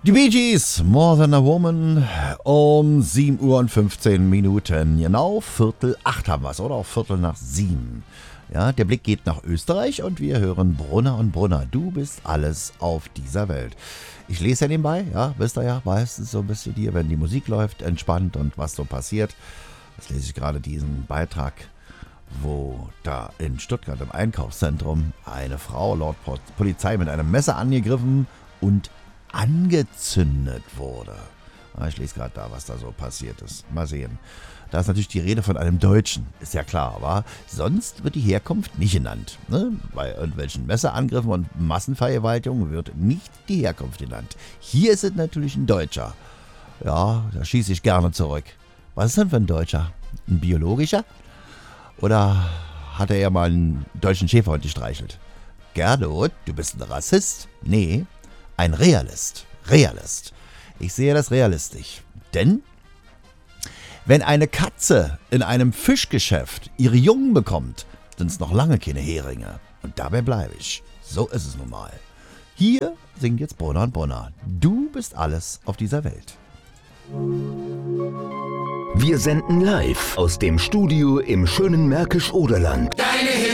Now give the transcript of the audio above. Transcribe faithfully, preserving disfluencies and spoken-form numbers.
Die Bee Gees, More Than a Woman, um sieben Uhr und fünfzehn Minuten. Genau, Viertel acht haben wir es, oder? Auch Viertel nach sieben. Ja, der Blick geht nach Österreich und wir hören Brunner und Brunner. Du bist alles auf dieser Welt. Ich lese ja nebenbei, ja, wisst ihr ja, meistens so ein bisschen hier, wenn die Musik läuft, entspannt und was so passiert. Jetzt lese ich gerade diesen Beitrag, wo da in Stuttgart im Einkaufszentrum eine Frau laut Polizei mit einem Messer angegriffen und angezündet wurde. Ich lese gerade da, was da so passiert ist. Mal sehen. Da ist natürlich die Rede von einem Deutschen, ist ja klar, aber sonst wird die Herkunft nicht genannt. Ne? Bei irgendwelchen Messerangriffen und Massenvergewaltigungen wird nicht die Herkunft genannt. Hier ist es natürlich ein Deutscher. Ja, da schieße ich gerne zurück. Was ist denn für ein Deutscher? Ein biologischer? Oder hat er ja mal einen deutschen Schäferhund gestreichelt? Gernot, du bist ein Rassist? Nee, ein Realist. Realist. Ich sehe das realistisch. Denn wenn eine Katze in einem Fischgeschäft ihre Jungen bekommt, sind es noch lange keine Heringe. Und dabei bleibe ich. So ist es nun mal. Hier singt jetzt Brunner und Brunner. Du bist alles auf dieser Welt. Wir senden live aus dem Studio im schönen Märkisch-Oderland. Deine